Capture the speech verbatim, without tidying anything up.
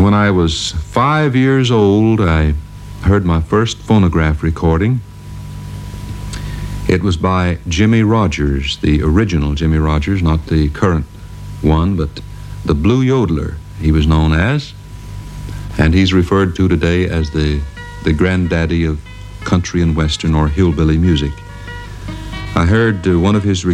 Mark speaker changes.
Speaker 1: When I was five years old, I heard my first phonograph recording. It was by Jimmie Rodgers, the original Jimmie Rodgers, not the current one, but the Blue Yodeler, he was known as. And he's referred to today as the, the granddaddy of country and western or hillbilly music. I heard uh, one of his